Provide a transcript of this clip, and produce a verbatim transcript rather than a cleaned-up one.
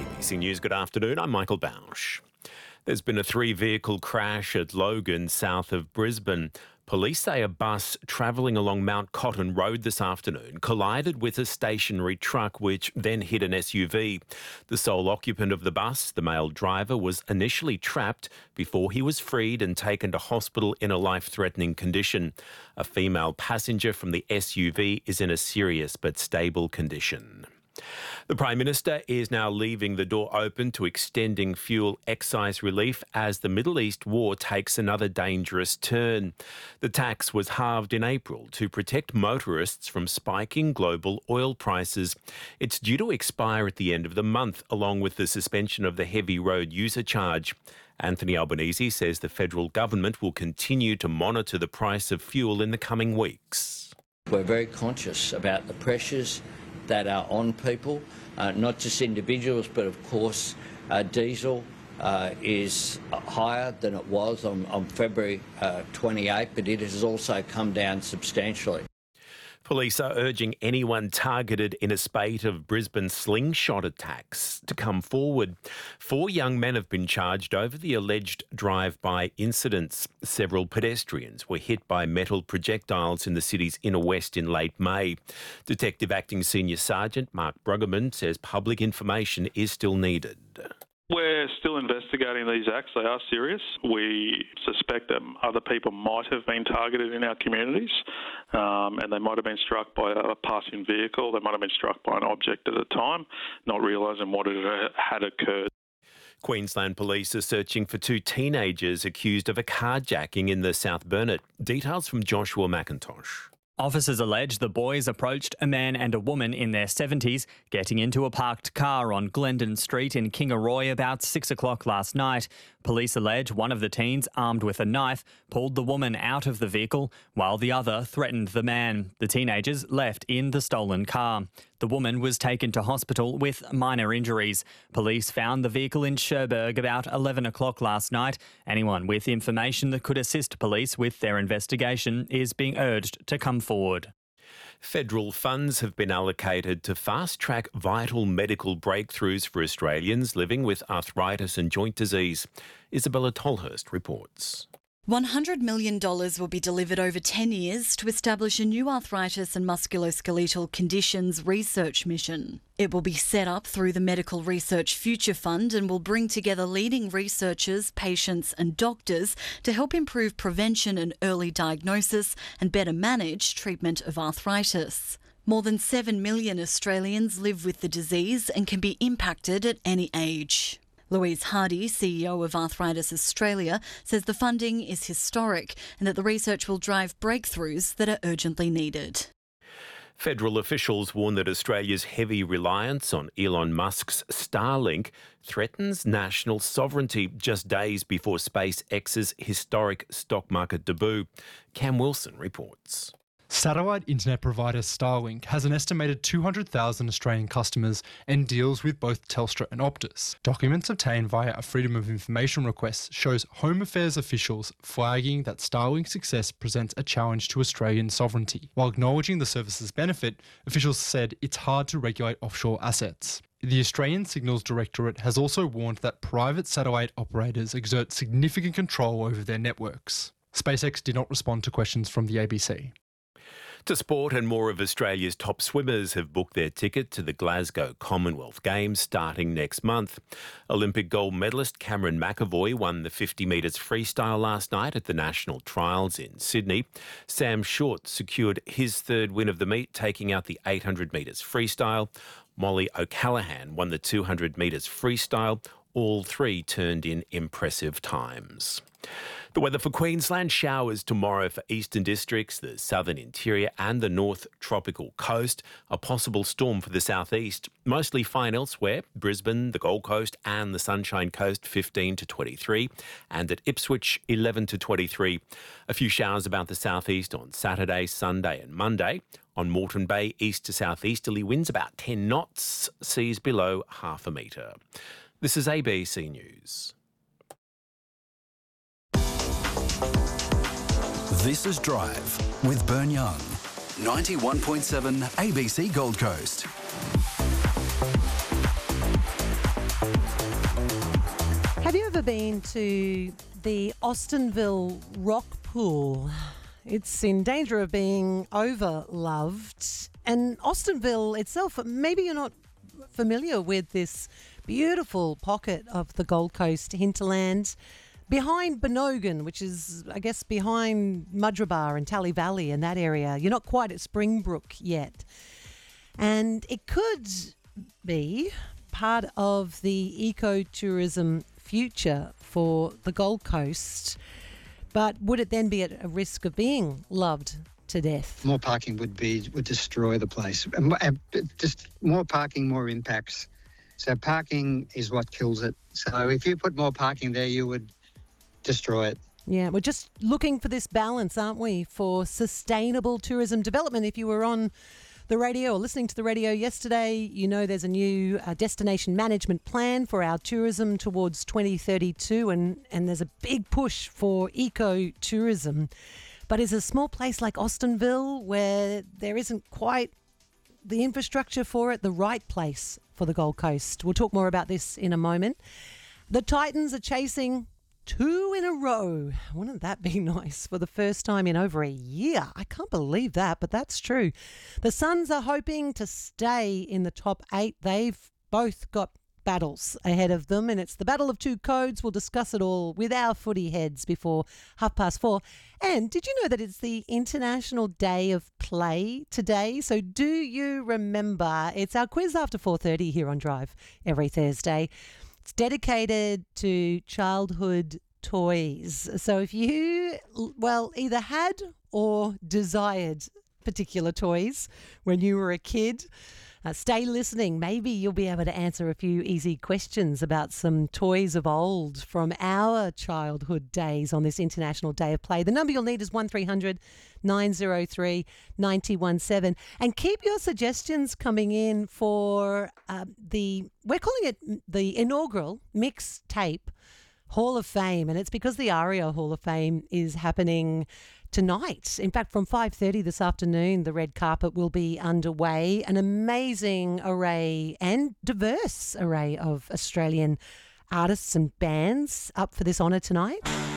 A B C News, good afternoon. I'm Michael Bausch. There's been a three-vehicle crash at Logan, south of Brisbane. Police say a bus travelling along Mount Cotton Road this afternoon collided with a stationary truck which then hit an S U V. The sole occupant of the bus, the male driver, was initially trapped before he was freed and taken to hospital in a life-threatening condition. A female passenger from the S U V is in a serious but stable condition. The Prime Minister is now leaving the door open to extending fuel excise relief as the Middle East war takes another dangerous turn. The tax was halved in April to protect motorists from spiking global oil prices. It's due to expire at the end of the month, along with the suspension of the heavy road user charge. Anthony Albanese says the federal government will continue to monitor the price of fuel in the coming weeks. We're very conscious about the pressures that are on people, uh, not just individuals, but of course uh, diesel uh, is higher than it was on, on February uh, twenty-eighth, but it has also come down substantially. Police are urging anyone targeted in a spate of Brisbane slingshot attacks to come forward. Four young men have been charged over the alleged drive-by incidents. Several pedestrians were hit by metal projectiles in the city's inner west in late May. Detective Acting Senior Sergeant Mark Bruggeman says public information is still needed. We're still investigating these acts. They are serious. We suspect that other people might have been targeted in our communities um, and they might have been struck by a passing vehicle. They might have been struck by an object at the time, not realising what had occurred. Queensland Police are searching for two teenagers accused of a carjacking in the South Burnett. Details from Joshua McIntosh. Officers allege the boys approached a man and a woman in their seventies getting into a parked car on Glendon Street in Kingaroy about six o'clock last night. Police allege one of the teens, armed with a knife, pulled the woman out of the vehicle while the other threatened the man. The teenagers left in the stolen car. The woman was taken to hospital with minor injuries. Police found the vehicle in Cherbourg about eleven o'clock last night. Anyone with information that could assist police with their investigation is being urged to come forward. Federal funds have been allocated to fast-track vital medical breakthroughs for Australians living with arthritis and joint disease. Isabella Tolhurst reports. one hundred million dollars will be delivered over ten years to establish a new arthritis and musculoskeletal conditions research mission. It will be set up through the Medical Research Future Fund and will bring together leading researchers, patients and doctors to help improve prevention and early diagnosis and better manage treatment of arthritis. More than seven million Australians live with the disease and can be impacted at any age. Louise Hardy, C E O of Arthritis Australia, says the funding is historic and that the research will drive breakthroughs that are urgently needed. Federal officials warn that Australia's heavy reliance on Elon Musk's Starlink threatens national sovereignty just days before SpaceX's historic stock market debut. Cam Wilson reports. Satellite internet provider Starlink has an estimated two hundred thousand Australian customers and deals with both Telstra and Optus. Documents obtained via a Freedom of Information request shows Home Affairs officials flagging that Starlink's success presents a challenge to Australian sovereignty. While acknowledging the service's benefit, officials said it's hard to regulate offshore assets. The Australian Signals Directorate has also warned that private satellite operators exert significant control over their networks. SpaceX did not respond to questions from the A B C. To sport, and more of Australia's top swimmers have booked their ticket to the Glasgow Commonwealth Games starting next month. Olympic gold medalist Cameron McAvoy won the fifty metres freestyle last night at the national trials in Sydney. Sam Short secured his third win of the meet, taking out the eight hundred metres freestyle. Molly O'Callaghan won the two hundred metres freestyle. All three turned in impressive times. The weather for Queensland: showers tomorrow for eastern districts, the southern interior and the north tropical coast. A possible storm for the southeast. Mostly fine elsewhere. Brisbane, the Gold Coast and the Sunshine Coast fifteen to twenty-three. And at Ipswich eleven to twenty-three. A few showers about the southeast on Saturday, Sunday and Monday. On Moreton Bay, east to southeasterly winds about ten knots. Seas below half a metre. This is A B C News. This is Drive with Bern Young, ninety-one point seven A B C Gold Coast. ever been to the Austinville Rock Pool? It's in danger of being overloved. And Austinville itself, maybe you're not familiar with this beautiful pocket of the Gold Coast hinterland behind Benogan, which is, I guess, behind Mudgeeraba and Tally Valley and that area. You're not quite at Springbrook yet. And it could be part of the ecotourism future for the Gold Coast, but would it then be at a risk of being loved to death? More parking would be would destroy the place. And, and just more parking, more impacts. So parking is what kills it. So if you put more parking there, you would destroy it. Yeah, we're just looking for this balance, aren't we, for sustainable tourism development. If you were on the radio or listening to the radio yesterday, you know there's a new uh, destination management plan for our tourism towards twenty thirty-two, and, and there's a big push for eco-tourism. But is a small place like Austinville, where there isn't quite the infrastructure for it, the right place for the Gold Coast? We'll talk more about this in a moment. The Titans are chasing two in a row. Wouldn't that be nice for the first time in over a year? I can't believe that, but that's true. The Suns are hoping to stay in the top eight. They've both got battles ahead of them, and it's the battle of two codes. We'll discuss it all with our footy heads before half past four. And did you know that it's the International Day of Play today? So do you remember? It's our quiz after four thirty here on Drive every Thursday. It's dedicated to childhood toys. So if you, well, either had or desired particular toys when you were a kid, uh, stay listening. Maybe you'll be able to answer a few easy questions about some toys of old from our childhood days on this International Day of Play. The number you'll need is one three hundred nine oh three nine one seven. And keep your suggestions coming in for uh, the, we're calling it the inaugural Mixtape Hall of Fame. And it's because the ARIA Hall of Fame is happening tonight. In fact, from five thirty this afternoon, the red carpet will be underway. An amazing array and diverse array of Australian artists and bands up for this honour tonight.